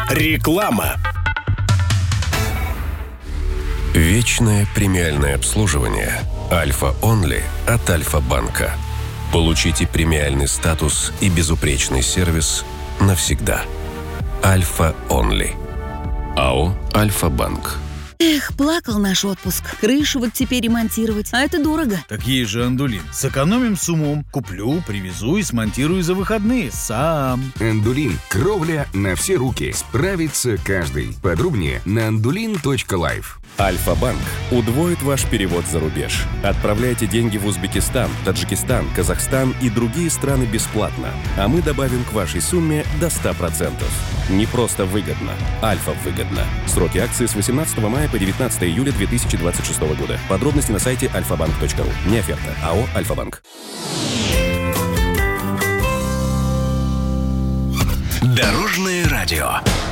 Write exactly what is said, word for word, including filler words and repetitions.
Реклама. Вечное премиальное обслуживание Альфа Онли от Альфа-банка. Получите премиальный статус и безупречный сервис навсегда. Альфа Онли. АО «Альфа-банк». Эх, плакал наш отпуск. Крышу вот теперь ремонтировать. А это дорого. Так есть же Андулин. Сэкономим с умом. Куплю, привезу и смонтирую за выходные. Сам. Андулин. Кровля на все руки. Справится каждый. Подробнее на андулин точка лайф. Альфа-банк удвоит ваш перевод за рубеж. Отправляйте деньги в Узбекистан, Таджикистан, Казахстан и другие страны бесплатно. А мы добавим к вашей сумме до ста процентов. Не просто выгодно. Альфа выгодно. Сроки акции с восемнадцатого мая по девятнадцатое июля две тысячи двадцать шестого года. Подробности на сайте альфа банк точка ру. Не оферта. АО «Альфа-банк». Дорожное радио.